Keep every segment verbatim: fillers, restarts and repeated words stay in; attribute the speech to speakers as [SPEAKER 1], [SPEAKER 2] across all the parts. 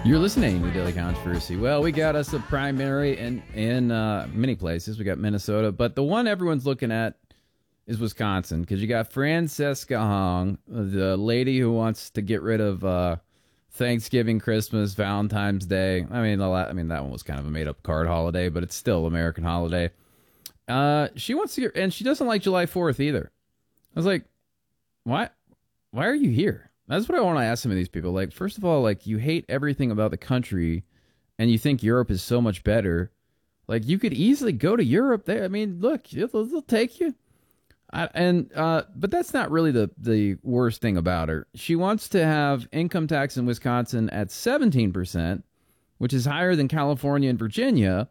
[SPEAKER 1] You're listening to Daily Controversy. Well, we got us a primary in, in uh, many places. We got Minnesota, but the one everyone's looking at is Wisconsin, because you got Francesca Hong, the lady who wants to get rid of uh, Thanksgiving, Christmas, Valentine's Day. I mean, the la- I mean that one was kind of a made-up card holiday, but it's still American holiday. Uh, she wants to get, and she doesn't like July fourth either. I was like, why? Why are you here? That's what I want to ask some of these people. Like, first of all, like, you hate everything about the country, and you think Europe is so much better. Like, you could easily go to Europe. There, I mean, look, they'll, they'll take you. I, and uh, but that's not really the the worst thing about her. She wants to have income tax in Wisconsin at seventeen percent, which is higher than California and Virginia,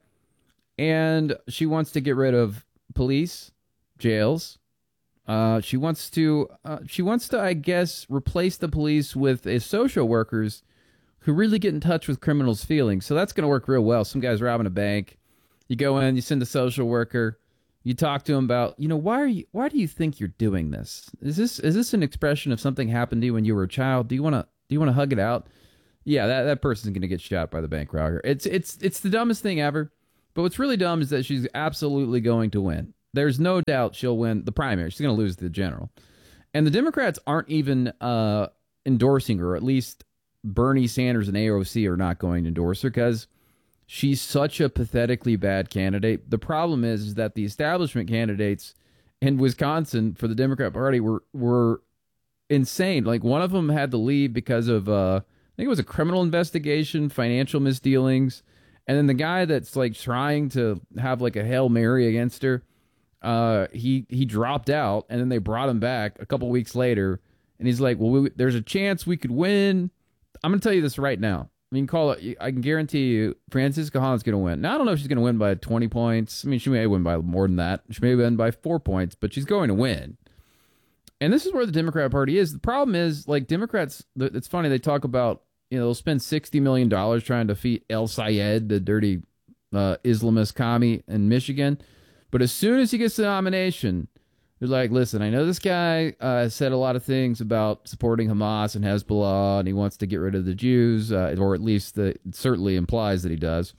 [SPEAKER 1] and she wants to get rid of police, jails. Uh, she wants to, uh, she wants to, I guess, replace the police with a social workers who really get in touch with criminals' feelings. So that's going to work real well. Some guy's robbing a bank. You go in, you send a social worker. You talk to him about, you know, why are you, why do you think you're doing this? Is this, is this an expression of something happened to you when you were a child? Do you want to, do you want to hug it out? Yeah, that, that person's going to get shot by the bank robber. It's, it's, it's the dumbest thing ever. But what's really dumb is that she's absolutely going to win. There's no doubt she'll win the primary. She's going to lose the general. And the Democrats aren't even uh, endorsing her. At least Bernie Sanders and A O C are not going to endorse her because she's such a pathetically bad candidate. The problem is, is that the establishment candidates in Wisconsin for the Democrat Party were were insane. Like, one of them had to leave because of, uh, I think it was a criminal investigation, financial misdealings. And then the guy that's like trying to have like a Hail Mary against her, Uh, he he dropped out, and then they brought him back a couple weeks later, and he's like, well, we, there's a chance we could win. I'm going to tell you this right now. I mean, call it, I can guarantee you Francisca Hong's going to win. Now, I don't know if she's going to win by twenty points. I mean, she may win by more than that. She may win by four points, but she's going to win. And this is where the Democrat Party is. The problem is, like, Democrats, it's funny, they talk about, you know, they'll spend sixty million dollars trying to defeat El Sayed, the dirty uh, Islamist commie in Michigan. But as soon as he gets the nomination, they're like, listen, I know this guy uh, said a lot of things about supporting Hamas and Hezbollah, and he wants to get rid of the Jews, uh, or at least the, it certainly implies that he does.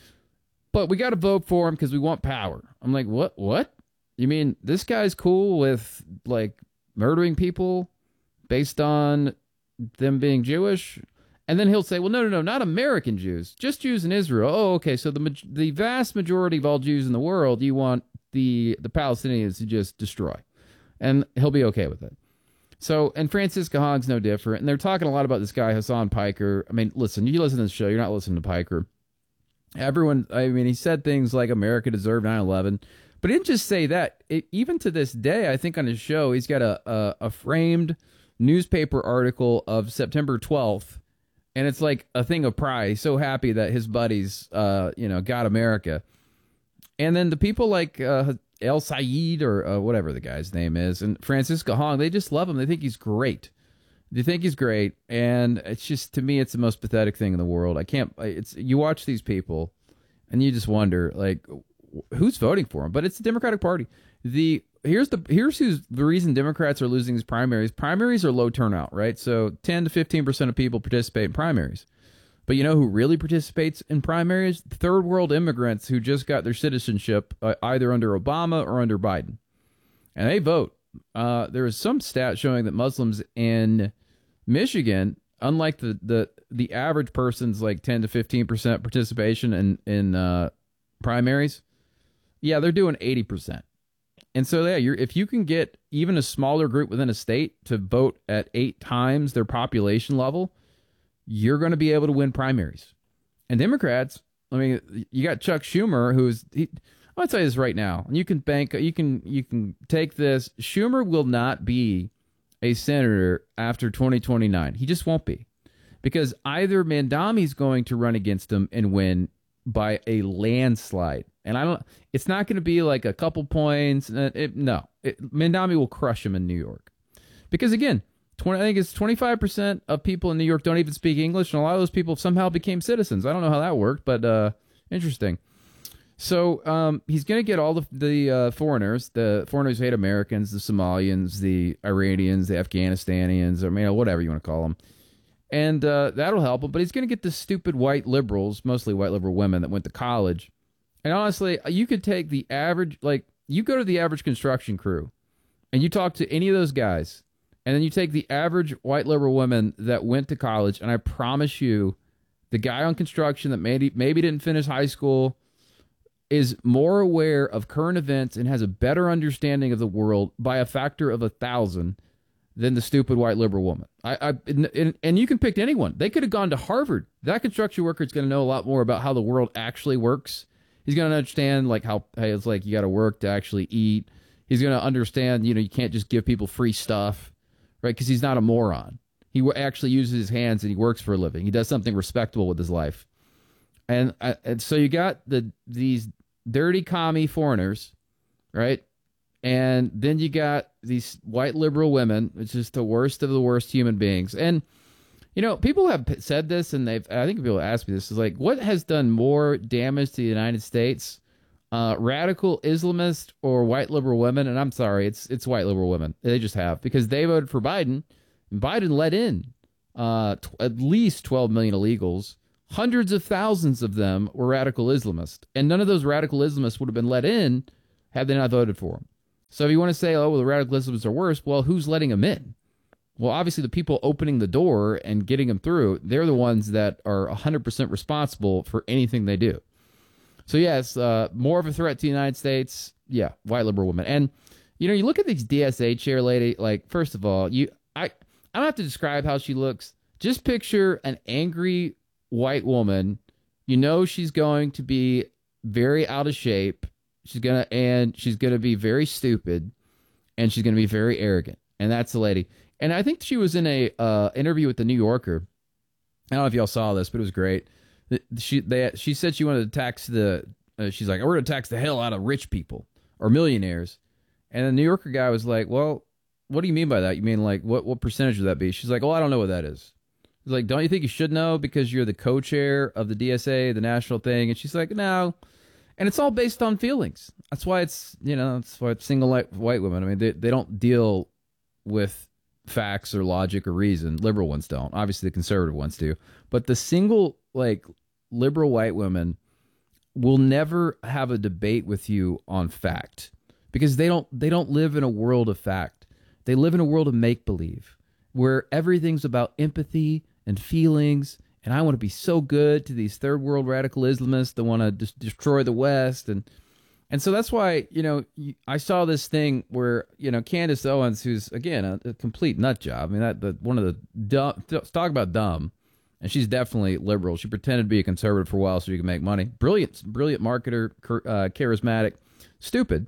[SPEAKER 1] But we got to vote for him because we want power. I'm like, what? What? You mean this guy's cool with, like, murdering people based on them being Jewish? And then he'll say, well, no, no, no, not American Jews, just Jews in Israel. Oh, okay, so the the vast majority of all Jews in the world, you want the, the Palestinians to just destroy. And he'll be okay with it. So, and Francisca Hong's no different. And they're talking a lot about this guy, Hassan Piker. I mean, listen, you listen to this show, you're not listening to Piker. Everyone, I mean, he said things like America deserved nine eleven. But he didn't just say that. It, even to this day, I think on his show, he's got a, a, a framed newspaper article of September twelfth. And it's like a thing of pride. He's so happy that his buddies, uh, you know, got America. And then the people like uh, El Sayed or uh, whatever the guy's name is, and Francisca Hong, they just love him. They think he's great. They think he's great. And it's just, to me, it's the most pathetic thing in the world. I can't, it's, you watch these people and you just wonder, like, who's voting for him? But it's the Democratic Party. The Here's the here's who's the reason Democrats are losing these primaries. Primaries are low turnout, right? So ten to fifteen percent of people participate in primaries. But you know who really participates in primaries? Third world immigrants who just got their citizenship uh, either under Obama or under Biden. And they vote. Uh, there is some stat showing that Muslims in Michigan, unlike the, the, the average person's like ten to fifteen percent participation in, in uh, primaries, yeah, they're doing eighty percent. And so, yeah, you're, if you can get even a smaller group within a state to vote at eight times their population level, you're going to be able to win primaries. And Democrats, I mean, you got Chuck Schumer, who's, he, I'm going to tell you this right now. You can bank, you can, you can take this. Schumer will not be a senator after twenty twenty-nine. He just won't be, because either Mandami's going to run against him and win by a landslide. And I don't, it's not going to be like a couple points. It, it, no, it, Mandami will crush him in New York. Because again, twenty, I think it's twenty-five percent of people in New York don't even speak English. And a lot of those people somehow became citizens. I don't know how that worked, but uh, interesting. So um, he's going to get all the, the uh, foreigners, the foreigners who hate Americans, the Somalians, the Iranians, the Afghanistanians, I mean, whatever you want to call them. And uh, that'll help him. But he's going to get the stupid white liberals, mostly white liberal women that went to college. And honestly, you could take the average, like, you go to the average construction crew and you talk to any of those guys, and then you take the average white liberal woman that went to college, and I promise you, the guy on construction that maybe, maybe didn't finish high school is more aware of current events and has a better understanding of the world by a factor of a thousand than the stupid white liberal woman. I, I and, and you can pick anyone. They could have gone to Harvard. That construction worker is going to know a lot more about how the world actually works. He's going to understand like how hey, it's like you got to work to actually eat. He's going to understand, you know, you can't just give people free stuff, right? Because he's not a moron. He actually uses his hands and he works for a living. He does something respectable with his life. And, uh, and so you got the these dirty commie foreigners, right? And then you got these white liberal women, which is the worst of the worst human beings. And, you know, people have said this, and they've, I think people ask me this, is like, what has done more damage to the United States, uh, radical Islamist or white liberal women? And I'm sorry, it's it's white liberal women. They just have, because they voted for Biden, and Biden let in uh, t- at least twelve million illegals. Hundreds of thousands of them were radical Islamists, and none of those radical Islamists would have been let in had they not voted for him. So if you want to say, oh, well, the radical Islamists are worse, well, who's letting them in? Well, obviously the people opening the door and getting them through, they're the ones that are one hundred percent responsible for anything they do. So yes, uh, more of a threat to the United States, yeah, white liberal women. And, you know, you look at these D S A chair lady, like, first of all, you, I, I don't have to describe how she looks. Just picture an angry white woman. You know she's going to be very out of shape. She's gonna and she's gonna be very stupid, and she's gonna be very arrogant. And that's the lady. And I think she was in a uh, interview with the New Yorker. I don't know if y'all saw this, but it was great. She they she said she wanted to tax the. Uh, she's like, we're gonna tax the hell out of rich people or millionaires. And the New Yorker guy was like, well, what do you mean by that? You mean like what what percentage would that be? She's like, oh, I don't know what that is. He's like, don't you think you should know because you're the co-chair of the D S A, the national thing? And she's like, no. And it's all based on feelings. That's why it's, you know, that's why it's single white women. I mean, they, they don't deal with facts or logic or reason. Liberal ones don't. Obviously, the conservative ones do. But the single, like, liberal white women will never have a debate with you on fact because they don't they don't live in a world of fact. They live in a world of make-believe where everything's about empathy and feelings. And I want to be so good to these third world radical Islamists that want to just destroy the West. And and so that's why, you know, I saw this thing where, you know, Candace Owens, who's, again, a, a complete nut job. I mean, that the, one of the dumb, talk about dumb. And she's definitely liberal. She pretended to be a conservative for a while so she could make money. Brilliant, brilliant marketer, uh, charismatic, stupid.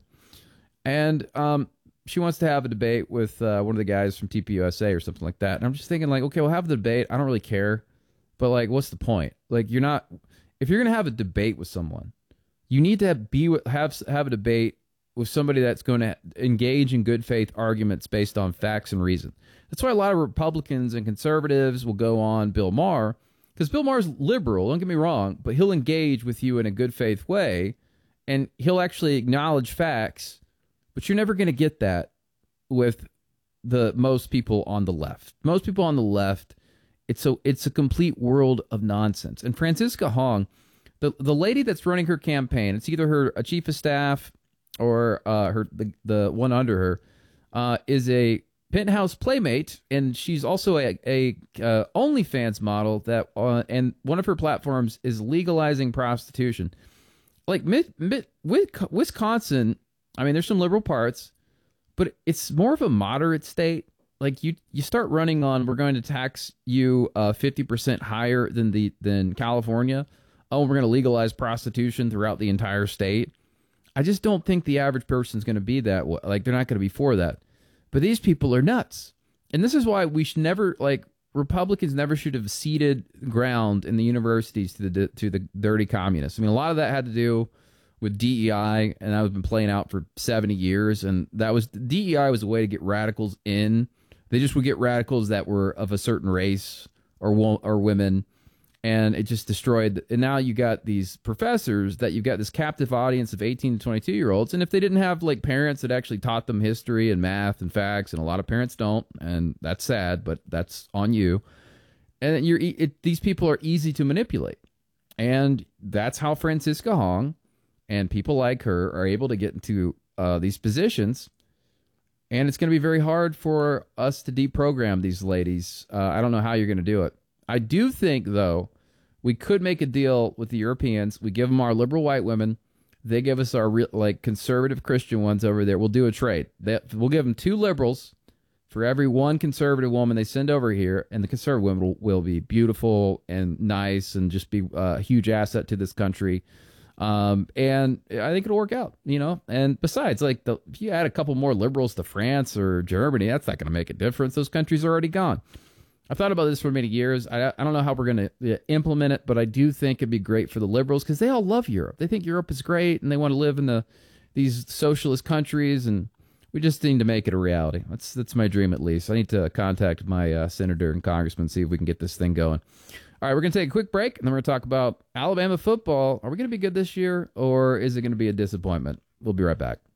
[SPEAKER 1] And um, she wants to have a debate with uh, one of the guys from T P U S A or something like that. And I'm just thinking, like, okay, we'll have the debate. I don't really care. But, like, what's the point? Like, you're not, if you're going to have a debate with someone, you need to have, be have have a debate with somebody that's going to engage in good faith arguments based on facts and reason. That's why a lot of Republicans and conservatives will go on Bill Maher, because Bill Maher's liberal, don't get me wrong, but he'll engage with you in a good faith way, and he'll actually acknowledge facts, but you're never going to get that with the most people on the left. Most people on the left, It's a it's a complete world of nonsense. And Francisca Hong, the the lady that's running her campaign, it's either her a chief of staff or uh, her the, the one under her, uh, is a Penthouse playmate, and she's also a a uh, OnlyFans model that uh, and one of her platforms is legalizing prostitution. Like mid, mid, Wisconsin, I mean, there's some liberal parts, but it's more of a moderate state. Like you, you start running on, we're going to tax you uh, fifty percent higher than the than California. Oh, we're going to legalize prostitution throughout the entire state. I just don't think the average person's going to be that way. Like, they're not going to be for that. But these people are nuts. And this is why we should never, like, Republicans never should have ceded ground in the universities to the to the dirty communists. I mean, a lot of that had to do with D E I, and that has been playing out for seventy years. And that was, D E I was a way to get radicals in. They just would get radicals that were of a certain race or or women, and it just destroyed. And now you got these professors that you've got this captive audience of eighteen to twenty-two year olds. And if they didn't have like parents that actually taught them history and math and facts, and a lot of parents don't, and that's sad, but that's on you. And you're it, these people are easy to manipulate. And that's how Francisca Hong and people like her are able to get into uh, these positions. And it's going to be very hard for us to deprogram these ladies. Uh, I don't know how you're going to do it. I do think, though, we could make a deal with the Europeans. We give them our liberal white women. They give us our real, like conservative Christian ones over there. We'll do a trade. They, we'll give them two liberals for every one conservative woman they send over here, and the conservative women will, will be beautiful and nice and just be a huge asset to this country. Um, and I think it'll work out, you know. And besides, like, the, if you add a couple more liberals to France or Germany, that's not going to make a difference. Those countries are already gone. I've thought about this for many years. I, I don't know how we're going to implement it, but I do think it'd be great for the liberals because they all love Europe. They think Europe is great, and they want to live in the these socialist countries, and we just need to make it a reality. That's that's my dream, at least. I need to contact my uh, senator and congressman, see if we can get this thing going. All right, we're going to take a quick break, and then we're going to talk about Alabama football. Are we going to be good this year, or is it going to be a disappointment? We'll be right back.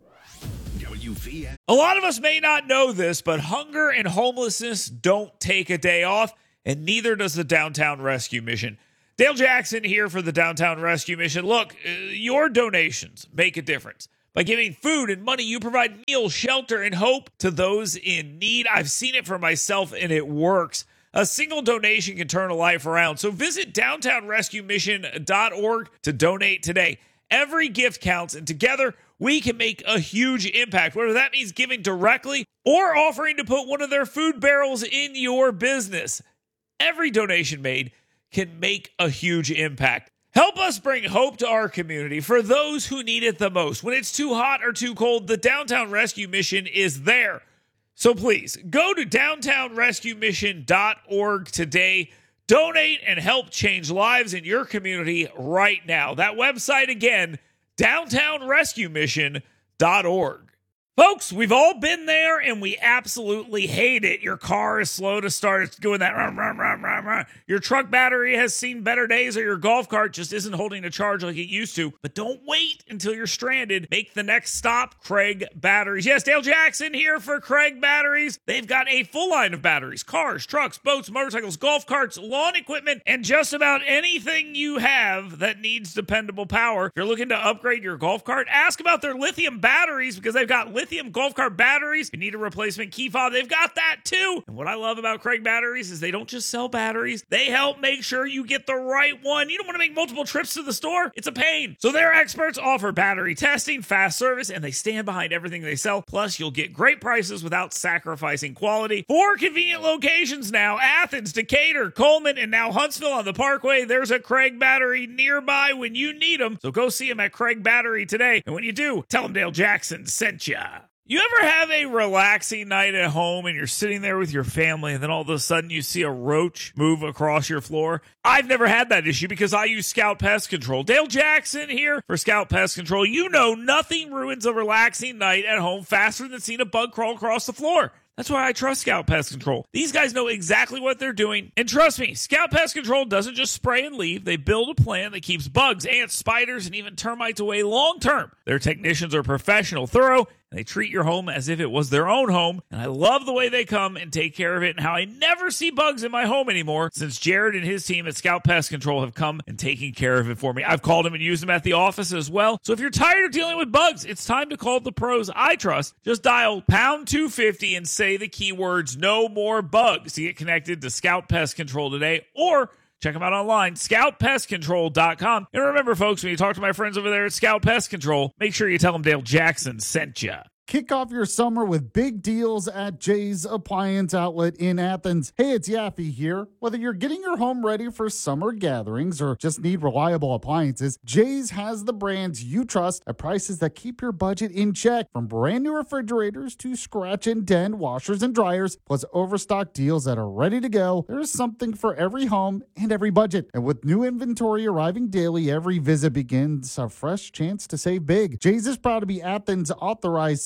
[SPEAKER 2] A lot of us may not know this, but hunger and homelessness don't take a day off, and neither does the Downtown Rescue Mission. Dale Jackson here for the Downtown Rescue Mission. Look, uh, your donations make a difference. By giving food and money, you provide meals, shelter, and hope to those in need. I've seen it for myself, and it works. A single donation can turn a life around. So visit downtown rescue mission dot org to donate today. Every gift counts, and together we can make a huge impact, whether that means giving directly or offering to put one of their food barrels in your business. Every donation made can make a huge impact. Help us bring hope to our community for those who need it the most. When it's too hot or too cold, the Downtown Rescue Mission is there. So please, go to downtown rescue mission dot org today. Donate and help change lives in your community right now. That website again, downtown rescue mission dot org. Folks, we've all been there, and we absolutely hate it. Your car is slow to start. It's doing that. Rah, rah, rah, rah, rah. Your truck battery has seen better days, or your golf cart just isn't holding a charge like it used to. But don't wait until you're stranded. Make the next stop, Craig Batteries. Yes, Dale Jackson here for Craig Batteries. They've got a full line of batteries, cars, trucks, boats, motorcycles, golf carts, lawn equipment, and just about anything you have that needs dependable power. If you're looking to upgrade your golf cart, ask about their lithium batteries, because they've got lithium Lithium golf cart batteries. If you need a replacement key fob, they've got that too. And what I love about Craig Batteries is they don't just sell batteries. They help make sure you get the right one. You don't want to make multiple trips to the store. It's a pain. So their experts offer battery testing, fast service, and they stand behind everything they sell. Plus, you'll get great prices without sacrificing quality. Four convenient locations now: Athens, Decatur, Coleman, and now Huntsville on the Parkway. There's a Craig Battery nearby when you need them. So go see them at Craig Battery today. And when you do, tell them Dale Jackson sent ya. You ever have a relaxing night at home and you're sitting there with your family and then all of a sudden you see a roach move across your floor? I've never had that issue because I use Scout Pest Control. Dale Jackson here for Scout Pest Control. You know nothing ruins a relaxing night at home faster than seeing a bug crawl across the floor. That's why I trust Scout Pest Control. These guys know exactly what they're doing. And trust me, Scout Pest Control doesn't just spray and leave. They build a plan that keeps bugs, ants, spiders, and even termites away long term. Their technicians are professional, thorough, and they treat your home as if it was their own home. And I love the way they come and take care of it, and how I never see bugs in my home anymore since Jared and his team at Scout Pest Control have come and taken care of it for me. I've called them and used them at the office as well. So if you're tired of dealing with bugs, it's time to call the pros I trust. Just dial pound two fifty and say the keywords "no more bugs" to get connected to Scout Pest Control today, or check them out online, scout pest control dot com. And remember, folks, when you talk to my friends over there at Scout Pest Control, make sure you tell them Dale Jackson sent you.
[SPEAKER 3] Kick off your summer with big deals at Jay's Appliance Outlet in Athens. Hey, it's Yaffe here. Whether you're getting your home ready for summer gatherings or just need reliable appliances, Jay's has the brands you trust at prices that keep your budget in check. From brand new refrigerators to scratch and dent washers and dryers, plus overstock deals that are ready to go, there's something for every home and every budget. And with new inventory arriving daily, every visit begins a fresh chance to save big. Jay's is proud to be Athens' authorized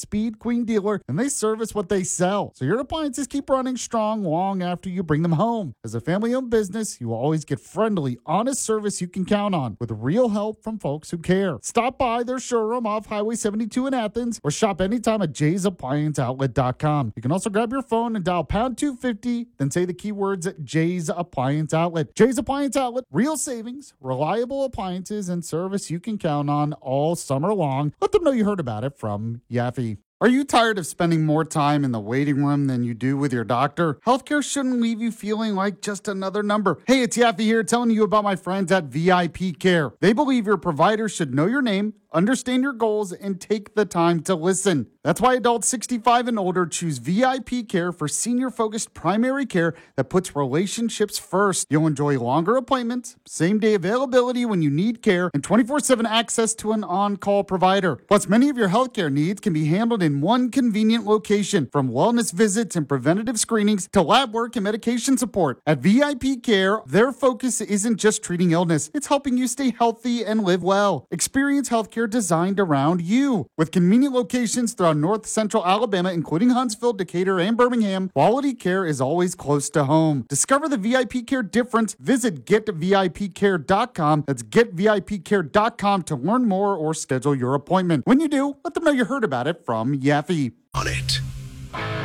[SPEAKER 3] Speed Queen dealer, and they service what they sell. So your appliances keep running strong long after you bring them home. As a family-owned business, you will always get friendly, honest service you can count on with real help from folks who care. Stop by their showroom off Highway seventy-two in Athens or shop anytime at jays appliance outlet dot com. You can also grab your phone and dial pound two fifty, then say the keywords Jay's Appliance Outlet. Jay's Appliance Outlet, real savings, reliable appliances, and service you can count on all summer long. Let them know you heard about it from Yaffe. Are you tired of spending more time in the waiting room than you do with your doctor? Healthcare shouldn't leave you feeling like just another number. Hey, it's Yaffe here telling you about my friends at V I P Care. They believe your provider should know your name, understand your goals, and take the time to listen. That's why adults sixty-five and older choose V I P Care for senior-focused primary care that puts relationships first. You'll enjoy longer appointments, same-day availability when you need care, and twenty-four seven access to an on-call provider. Plus, many of your healthcare needs can be handled in one convenient location, from wellness visits and preventative screenings to lab work and medication support. At V I P Care, their focus isn't just treating illness, it's helping you stay healthy and live well. Experience healthcare designed around you. With convenient locations throughout North Central Alabama, including Huntsville, Decatur, and Birmingham, quality care is always close to home. Discover the V I P Care difference. Visit get V I P care dot com. That's get V I P care dot com to learn more or schedule your appointment. When you do, let them know you heard about it from Yaffe.
[SPEAKER 4] On it.